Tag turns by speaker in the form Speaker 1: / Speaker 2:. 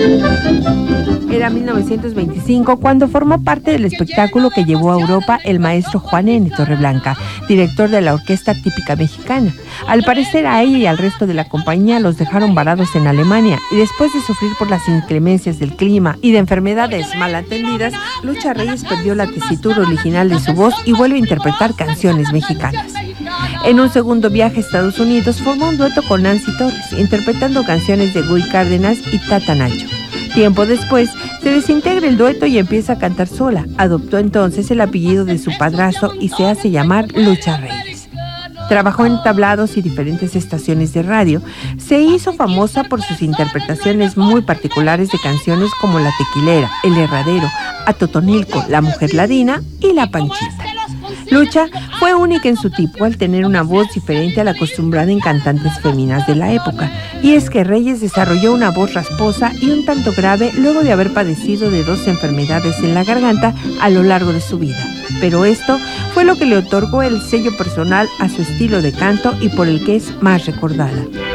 Speaker 1: Era 1925 cuando formó parte del espectáculo que llevó a Europa el maestro Juan N. Torreblanca, director de la Orquesta Típica Mexicana. Al parecer a ella y al resto de la compañía los dejaron varados en Alemania y después de sufrir por las inclemencias del clima y de enfermedades mal atendidas, Lucha Reyes perdió la tesitura original de su voz y vuelve a interpretar canciones mexicanas. En un segundo viaje a Estados Unidos formó un dueto con Nancy Torres, interpretando canciones de Guy Cárdenas y Tata Nacho. Tiempo después, se desintegra el dueto y empieza a cantar sola. Adoptó entonces el apellido de su padrastro y se hace llamar Lucha Reyes. Trabajó en tablados y diferentes estaciones de radio. Se hizo famosa por sus interpretaciones muy particulares de canciones como La Tequilera, El Herradero, A Totonilco, La Mujer Ladina y La Panchita. Lucha fue única en su tipo al tener una voz diferente a la acostumbrada en cantantes féminas de la época, y es que Reyes desarrolló una voz rasposa y un tanto grave luego de haber padecido de 2 enfermedades en la garganta a lo largo de su vida. Pero esto fue lo que le otorgó el sello personal a su estilo de canto y por el que es más recordada.